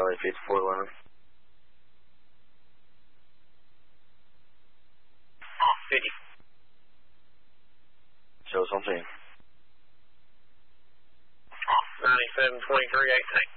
Charlie 5411. 50. Show us on scene. 972318.